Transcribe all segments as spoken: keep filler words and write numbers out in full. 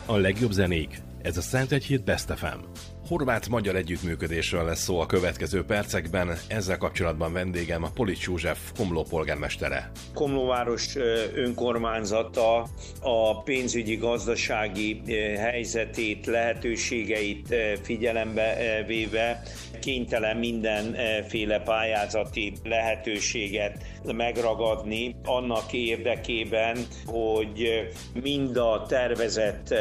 A legjobb zenék. Ez a Szentegyhíd Best ef em. Horvát-magyar együttműködésről lesz szó a következő percekben, ezzel kapcsolatban vendégem a Polics József Komló polgármestere. Komlóváros önkormányzata a pénzügyi gazdasági helyzetét, lehetőségeit figyelembe véve kénytelen mindenféle pályázati lehetőséget megragadni annak érdekében, hogy mind a tervezett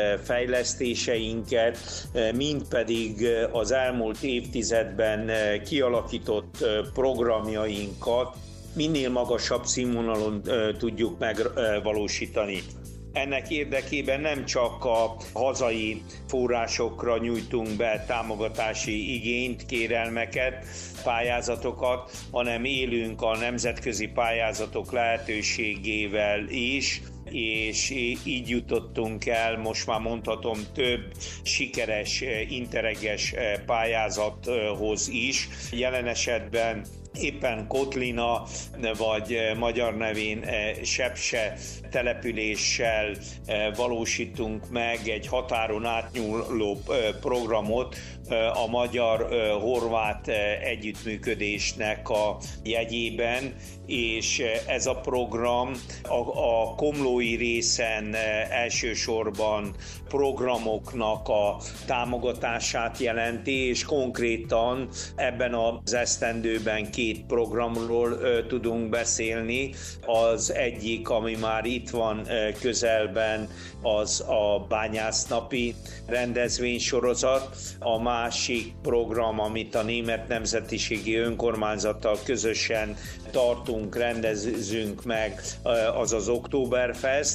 fejlesztéseinket, mind pedig az elmúlt évtizedben kialakított programjainkat minél magasabb színvonalon tudjuk megvalósítani. Ennek érdekében nem csak a hazai forrásokra nyújtunk be támogatási igényt, kérelmeket, pályázatokat, hanem élünk a nemzetközi pályázatok lehetőségével is, és így jutottunk el, most már mondhatom, több sikeres interreges pályázathoz is. Jelen esetben éppen Kotlina, vagy magyar nevén Sepse településsel valósítunk meg egy határon átnyúló programot a magyar-horvát együttműködésnek a jegyében, és ez a program a, a komlói részen elsősorban programoknak a támogatását jelenti, és konkrétan ebben az esztendőben két programról tudunk beszélni. Az egyik, ami már itt van közelben, az a bányásznapi rendezvénysorozat, a másik program, amit a Német Nemzetiségi Önkormányzattal közösen tartunk, rendezünk meg, az az Oktoberfest,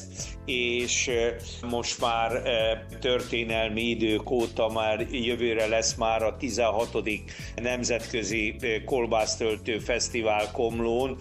és most már történelmi idők óta már jövőre lesz már a tizenhatodik Nemzetközi Kolbásztöltő Fesztivál Komlón,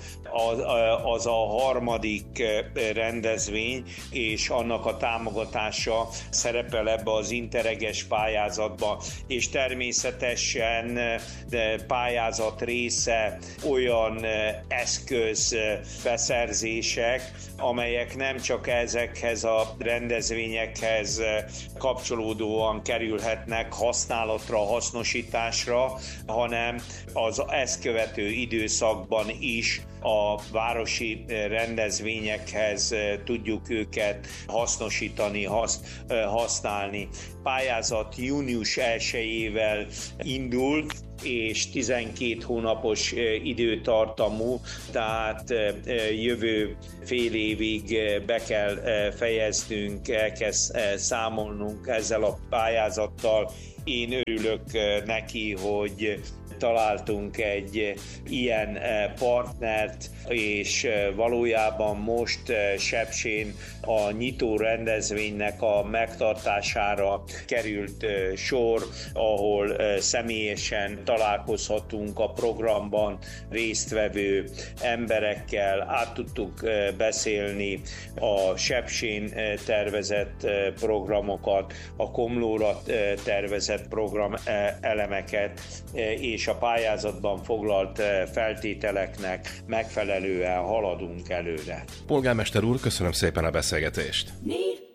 az a harmadik rendezvény, és annak a támogatása szerepel ebbe az interreges pályázatba, és természetesen pályázat része olyan eszköz beszerzések, amelyek nem csak ezekhez a rendezvényekhez kapcsolódóan kerülhetnek használatra, hasznosításra, hanem az ezt követő időszakban is a városi rendezvényekhez tudjuk őket hasznosítani, hasz, használni. Pályázat június elsejével indult, és tizenkét hónapos időtartamú, tehát jövő fél évig be kell fejeznünk, elkezd számolnunk ezzel a pályázattal. Én örülök neki, hogy találtunk egy ilyen partnert, és valójában most Sepsén a nyitó rendezvénynek a megtartására került sor, ahol személyesen találkozhatunk a programban résztvevő emberekkel, át tudtuk beszélni a Sepsén tervezett programokat, a Komlóra tervezett program elemeket, és a pályázatban foglalt feltételeknek megfelelően haladunk előre. Polgármester úr, köszönöm szépen a beszélgetést!